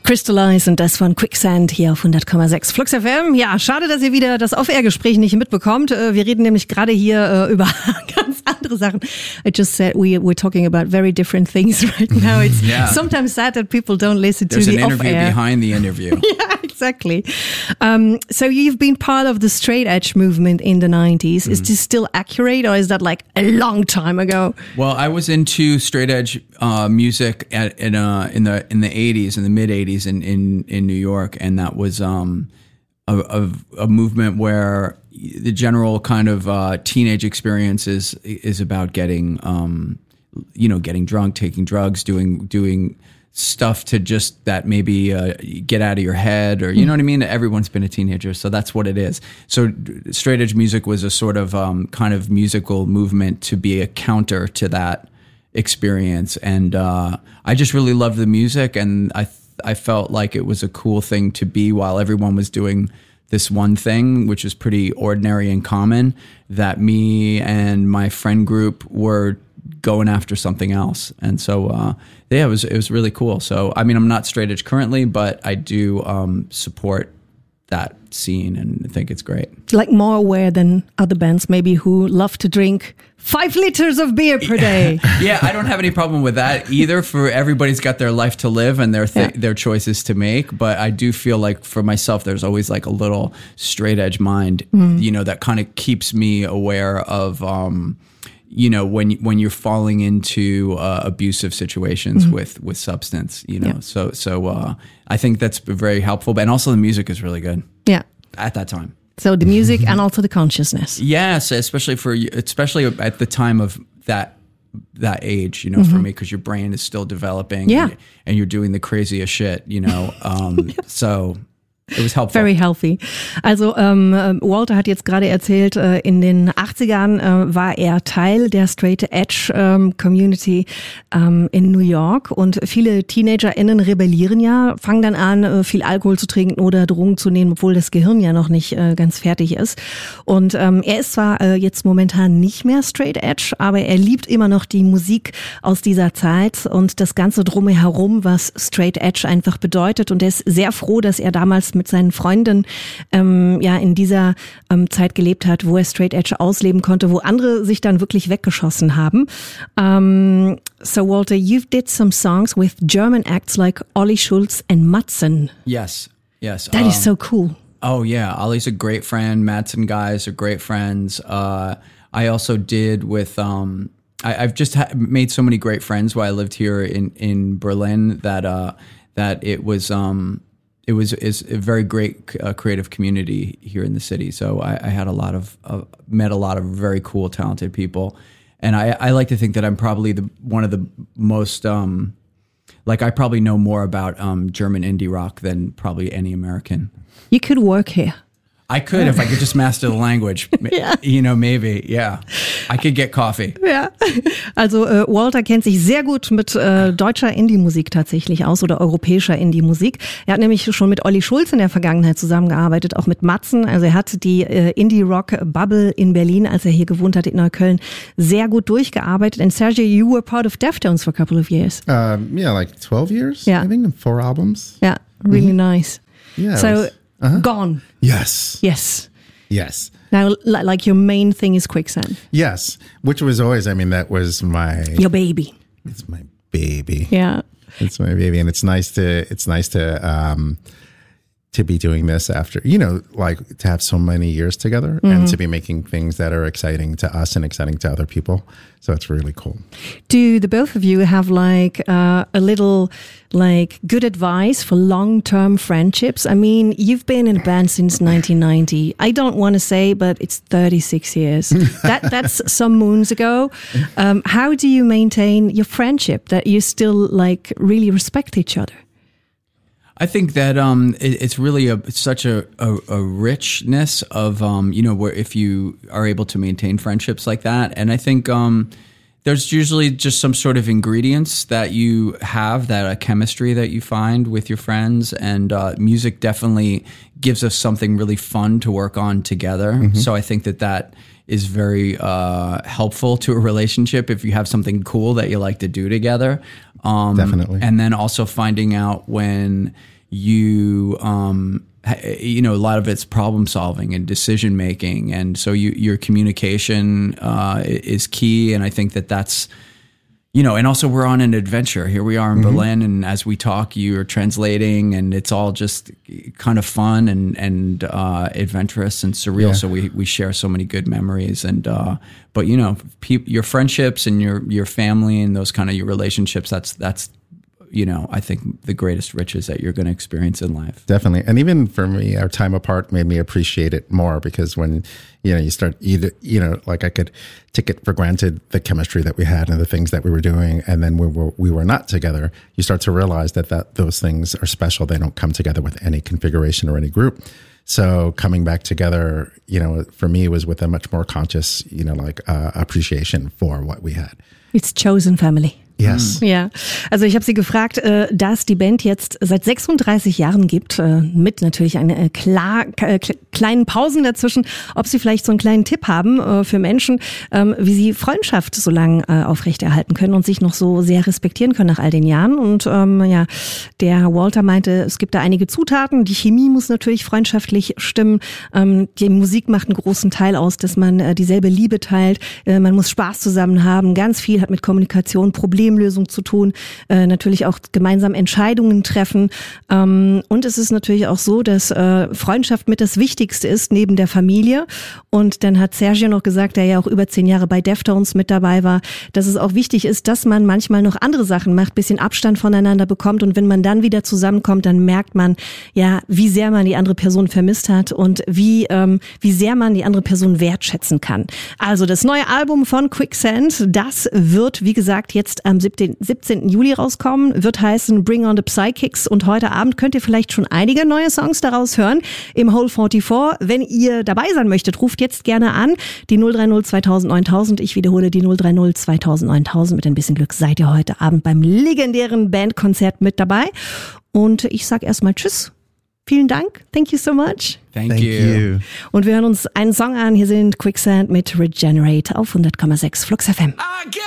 Crystallize und das von Quicksand hier auf 100,6 Flux FM. Ja, schade, dass ihr wieder das Off-Air-Gespräch nicht mitbekommt. Wir reden nämlich gerade hier über ganz andere Sachen. I just said we're talking about very different things right now. It's sometimes sad that people don't listen to the off-air. There's an interview behind the interview. Yeah, exactly. So you've been part of the straight edge movement in the 90s. Is this still accurate, or is that like a long time ago? Well, I was into straight edge music in the 80s, in the mid 80s in New York, and that was a movement where the general kind of teenage experience is about getting getting drunk, taking drugs, doing stuff to just that maybe get out of your head, or you know what I mean. Everyone's been a teenager, so that's what it is. So straight edge music was a sort of kind of musical movement to be a counter to that experience, and I just really loved the music, and I felt like it was a cool thing to be while everyone was doing this one thing, which is pretty ordinary and common, that me and my friend group were going after something else. And so, it was really cool. So, I mean, I'm not straight edge currently, but I do support that scene and think it's great. Like more aware than other bands maybe who love to drink 5 liters of beer per day. Yeah, I don't have any problem with that either. For everybody's got their life to live and their choices to make. But I do feel like for myself, there's always like a little straight edge mind, that kind of keeps me aware of, when you're falling into abusive situations with substance, So I think that's very helpful. And also the music is really good. Yeah. At that time. So the music and also the consciousness. Yes, especially at the time of that age, for me, because your brain is still developing, and you're doing the craziest shit, So it was helpful. Very healthy. Also Walter hat jetzt gerade erzählt, in den 80ern war er Teil der Straight Edge Community in New York, und viele TeenagerInnen rebellieren ja, fangen dann an, viel Alkohol zu trinken oder Drogen zu nehmen, obwohl das Gehirn ja noch nicht ganz fertig ist. Und er ist zwar jetzt momentan nicht mehr Straight Edge, aber er liebt immer noch die Musik aus dieser Zeit und das Ganze drumherum, was Straight Edge einfach bedeutet, und er ist sehr froh, dass er damals mit seinen Freunden in dieser Zeit gelebt hat, wo er Straight Edge ausleben konnte, wo andere sich dann wirklich weggeschossen haben. So Walter, you did some songs with German acts like Olli Schulz and Matzen. Yes. That is so cool. Oh yeah, Ollie's a great friend. Matzen guys are great friends. I also did with I've just made so many great friends while I lived here in Berlin that it was a very great creative community here in the city. So I had met a lot of very cool, talented people. And I like to think that I'm probably one of the most, I probably know more about German indie rock than probably any American. You could work here. I could if I could just master the language. Maybe, yeah. I could get coffee. Ja, also Walter kennt sich sehr gut mit deutscher Indie-Musik tatsächlich aus, oder europäischer Indie-Musik. Er hat nämlich schon mit Olli Schulz in der Vergangenheit zusammengearbeitet, auch mit Matzen. Also er hat die Indie-Rock-Bubble in Berlin, als er hier gewohnt hat, in Neukölln, sehr gut durchgearbeitet. And Sergio, you were part of Deftones for a couple of years. Like 12 years, I think, and 4 albums. Yeah, really nice. Yeah. So, Gone. Yes. Now, like your main thing is Quicksand. Yes, which was always, that was your baby. It's my baby. Yeah. It's my baby, and it's nice to be doing this after, to have so many years together and to be making things that are exciting to us and exciting to other people. So it's really cool. Do the both of you have a little good advice for long-term friendships? I mean, you've been in a band since 1990. I don't want to say, but it's 36 years. That's some moons ago. How do you maintain your friendship, that you still really respect each other? I think that it's really such a richness of where if you are able to maintain friendships like that, and I think there's usually just some sort of ingredients that you have, that a chemistry that you find with your friends, and music definitely gives us something really fun to work on together. Mm-hmm. So I think that is very helpful to a relationship if you have something cool that you like to do together. Definitely. And then also finding out when you know, a lot of it's problem solving and decision making, and so your communication is key. And I think that's, you know, and also we're on an adventure. Here we are in Berlin, and as we talk, you're translating, and it's all just kind of fun and adventurous and surreal. Yeah. So we share so many good memories, and but you know, your friendships and your family and those kind of your relationships. That's you know, I think the greatest riches that you're going to experience in life. Definitely. And even for me, our time apart made me appreciate it more, because when, you know, you start either, you know, like I could take it for granted, the chemistry that we had and the things that we were doing. And then we were not together. You start to realize that those things are special. They don't come together with any configuration or any group. So coming back together, you know, for me was with a much more conscious, you know, like appreciation for what we had. It's chosen family. Yes. Ja, also ich habe sie gefragt, da es die Band jetzt seit 36 Jahren gibt, mit natürlich eine kleinen Pausen dazwischen, ob sie vielleicht so einen kleinen Tipp haben für Menschen, wie sie Freundschaft so lange aufrechterhalten können und sich noch so sehr respektieren können nach all den Jahren. Und ja, der Walter meinte, es gibt da einige Zutaten. Die Chemie muss natürlich freundschaftlich stimmen. Die Musik macht einen großen Teil aus, dass man dieselbe Liebe teilt. Man muss Spaß zusammen haben. Ganz viel hat mit Kommunikation, Problemlösung zu tun, natürlich auch gemeinsam Entscheidungen treffen. Und es ist natürlich auch so, dass Freundschaft mit das Wichtigste ist, neben der Familie. Und dann hat Sergio noch gesagt, der ja auch über 10 Jahre bei Deftones mit dabei war, dass es auch wichtig ist, dass man manchmal noch andere Sachen macht, bisschen Abstand voneinander bekommt. Und wenn man dann wieder zusammenkommt, dann merkt man, ja, wie sehr man die andere Person vermisst hat und wie sehr man die andere Person wertschätzen kann. Also das neue Album von Quicksand, das wird, wie gesagt, jetzt am 17. Juli rauskommen, wird heißen Bring on the Psychics, und heute Abend könnt ihr vielleicht schon einige neue Songs daraus hören im Whole 44. Wenn ihr dabei sein möchtet, ruft jetzt gerne an, die 030 2000 9000. Ich wiederhole, die 030 2000 9000. Mit ein bisschen Glück seid ihr heute Abend beim legendären Bandkonzert mit dabei. Und ich sag erstmal Tschüss. Vielen Dank. Thank you so much. Thank you. Und wir hören uns einen Song an. Hier sind Quicksand mit Regenerate auf 100,6 Flux FM.